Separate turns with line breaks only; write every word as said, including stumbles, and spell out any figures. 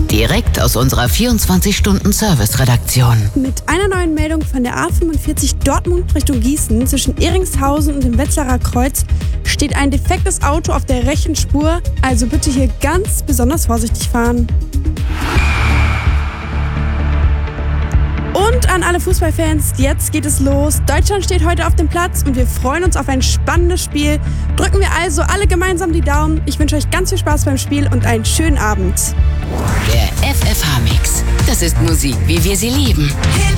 Direkt aus unserer vierundzwanzig-Stunden-Service-Redaktion.
Mit einer neuen Meldung von der A fünfundvierzig Dortmund Richtung Gießen zwischen Ehringshausen und dem Wetzlarer Kreuz steht ein defektes Auto auf der rechten Spur, also bitte hier ganz besonders vorsichtig fahren. Und an alle Fußballfans, jetzt geht es los. Deutschland steht heute auf dem Platz und wir freuen uns auf ein spannendes Spiel. Drücken wir also alle gemeinsam die Daumen. Ich wünsche euch ganz viel Spaß beim Spiel und einen schönen Abend.
Der F F H-Mix. Das ist Musik, wie wir sie lieben.